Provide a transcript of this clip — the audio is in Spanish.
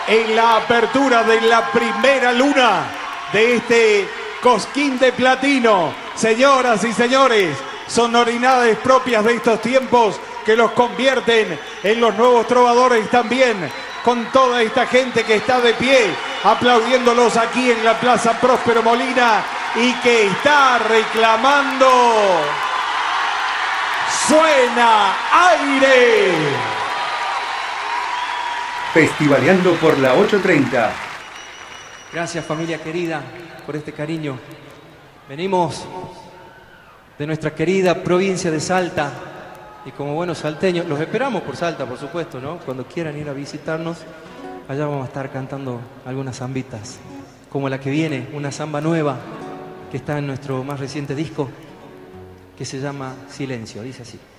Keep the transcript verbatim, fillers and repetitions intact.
en la apertura de la primera luna de este Cosquín de Platino. Señoras y señores, sonoridades propias de estos tiempos que los convierten en los nuevos trovadores también, con toda esta gente que está de pie aplaudiéndolos aquí en la Plaza Próspero Molina y que está reclamando ¡Suena aire! Festivaleando por la ocho treinta. Gracias, familia querida, por este cariño. Venimos de nuestra querida provincia de Salta y como buenos salteños, los esperamos por Salta, por supuesto, ¿no? Cuando quieran ir a visitarnos, allá vamos a estar cantando algunas zambitas, como la que viene, una zamba nueva que está en nuestro más reciente disco, que se llama Silencio, dice así.